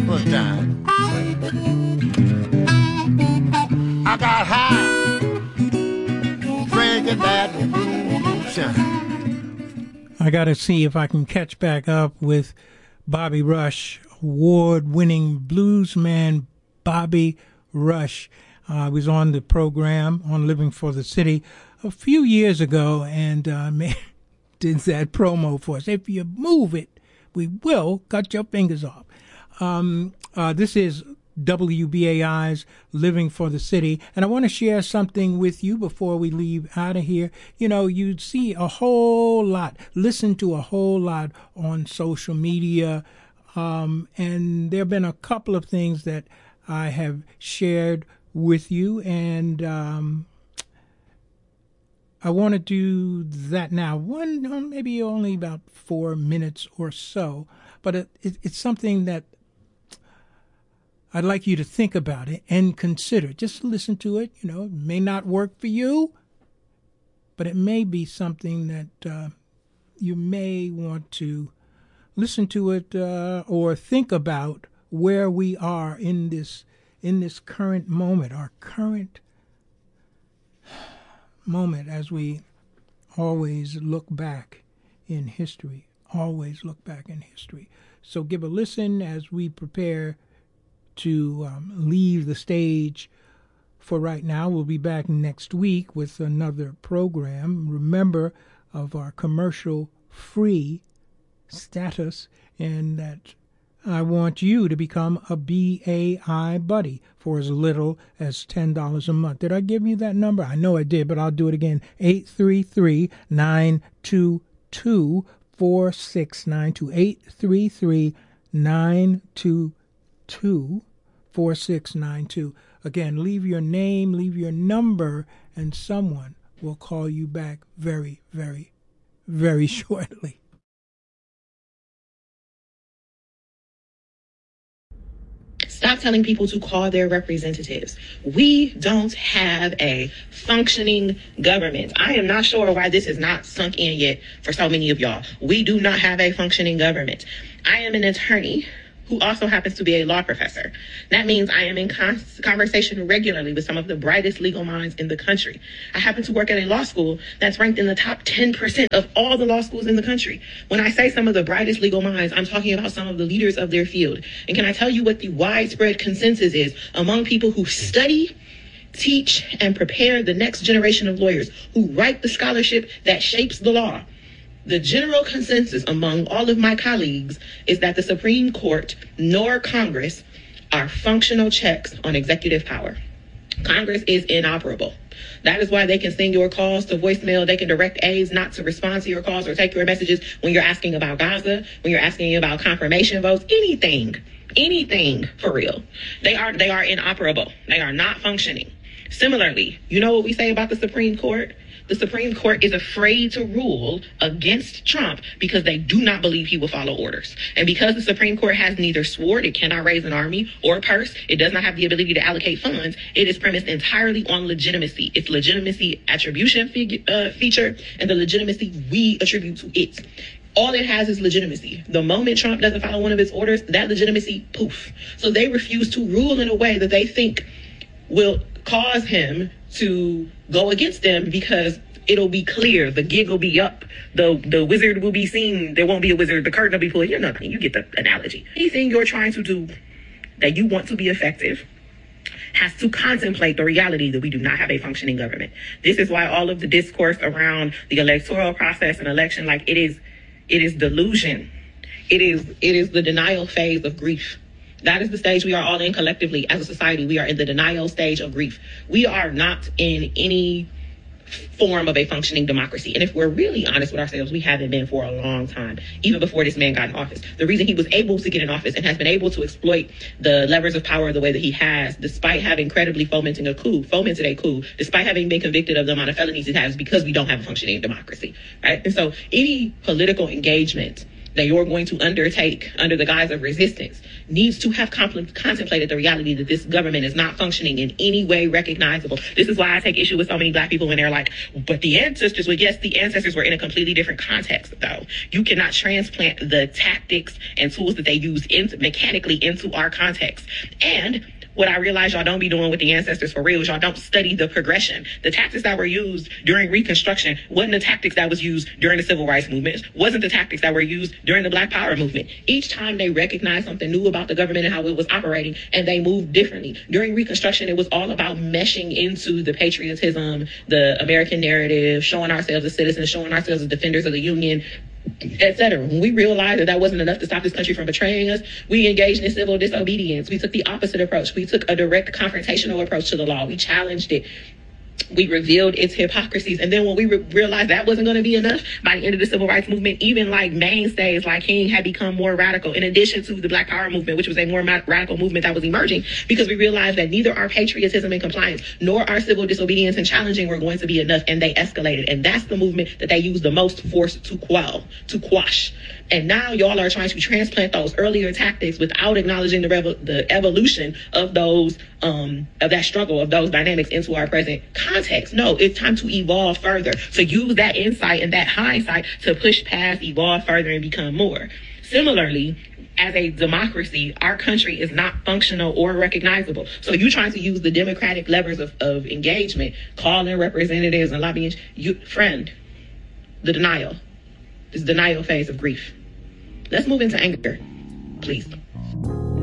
One time. I got high, drinking that moonshine. I got to see if I can catch back up with Bobby Rush, award-winning bluesman Bobby Rush. I was on the program on Living for the City a few years ago and did that promo for us. If you move it, we will cut your fingers off. This is WBAI's Living for the City, and I want to share something with you before we leave out of here. You know, you see a whole lot, listen to a whole lot on social media, and there have been a couple of things that I have shared with you, and I want to do that now. Maybe only about 4 minutes or so, but it's something that I'd like you to think about it and consider. Just listen to it. You know, it may not work for you, but it may be something that you may want to listen to it or think about where we are in this current moment, our current moment, as we always look back in history. Always look back in history. So give a listen as we prepare to leave the stage for right now. We'll be back next week with another program. Remember of our commercial-free status, and that I want you to become a BAI buddy for as little as $10 a month. Did I give you that number? I know I did, but I'll do it again. 833-922-4692. 833-922-4692. Again, leave your name, leave your number, and someone will call you back very, very, very shortly. Stop telling people to call their representatives. We don't have a functioning government. I am not sure why this is not sunk in yet for so many of y'all. We do not have a functioning government. I am an attorney who also happens to be a law professor. That means I am in conversation regularly with some of the brightest legal minds in the country. I happen to work at a law school that's ranked in the top 10% of all the law schools in the country. When I say some of the brightest legal minds, I'm talking about some of the leaders of their field. And can I tell you what the widespread consensus is among people who study, teach, and prepare the next generation of lawyers who write the scholarship that shapes the law? The general consensus among all of my colleagues is that the Supreme Court nor Congress are functional checks on executive power. Congress is inoperable. That is why they can send your calls to voicemail. They can direct aides not to respond to your calls or take your messages when you're asking about Gaza, when you're asking about confirmation votes, anything for real. They are inoperable. They are not functioning. Similarly, you know what we say about the Supreme Court? The Supreme Court is afraid to rule against Trump because they do not believe he will follow orders. And because the Supreme Court has neither sword, it cannot raise an army or a purse, it does not have the ability to allocate funds, it is premised entirely on legitimacy. Its legitimacy attribution feature and the legitimacy we attribute to it. All it has is legitimacy. The moment Trump doesn't follow one of its orders, that legitimacy, poof. So they refuse to rule in a way that they think will cause him to go against them because it'll be clear, the gig will be up, the wizard will be seen, there won't be a wizard, the curtain will be pulled. You know, you get the analogy. Anything you're trying to do that you want to be effective has to contemplate the reality that we do not have a functioning government. This is why all of the discourse around the electoral process and election, like it is delusion. It is the denial phase of grief. That is the stage we are all in collectively as a society. We are in the denial stage of grief. We are not in any form of a functioning democracy. And if we're really honest with ourselves, we haven't been for a long time, even before this man got in office. The reason he was able to get in office and has been able to exploit the levers of power the way that he has, despite having credibly fomented a coup, despite having been convicted of the amount of felonies he has, because we don't have a functioning democracy, right? And so any political engagement that you're going to undertake under the guise of resistance needs to have contemplated the reality that this government is not functioning in any way recognizable. This is why I take issue with so many black people when they're like, but the ancestors, well, yes, the ancestors were in a completely different context, though. You cannot transplant the tactics and tools that they use mechanically into our context. And what I realize y'all don't be doing with the ancestors for real is y'all don't study the progression. The tactics that were used during Reconstruction wasn't the tactics that was used during the Civil Rights Movement, wasn't the tactics that were used during the Black Power movement. Each time they recognized something new about the government and how it was operating, and they moved differently. During Reconstruction, it was all about meshing into the patriotism, the American narrative, showing ourselves as citizens, showing ourselves as defenders of the Union, etc. When we realized that that wasn't enough to stop this country from betraying us, we engaged in civil disobedience. We took the opposite approach. We took a direct confrontational approach to the law. We challenged it. We revealed its hypocrisies. And then when we realized that wasn't going to be enough, by the end of the civil rights movement, even like mainstays like King had become more radical, in addition to the Black Power movement, which was a more radical movement that was emerging, because we realized that neither our patriotism and compliance nor our civil disobedience and challenging were going to be enough, and they escalated. And that's the movement that they used the most force to quash. And now y'all are trying to transplant those earlier tactics without acknowledging the evolution of those, of that struggle, of those dynamics into our present context. No, it's time to evolve further, to use that insight and that hindsight to push past, evolve further, and become more. Similarly, as a democracy, our country is not functional or recognizable. So you trying to use the democratic levers of engagement, calling representatives and lobbying, the denial. This denial phase of grief. Let's move into anger, please.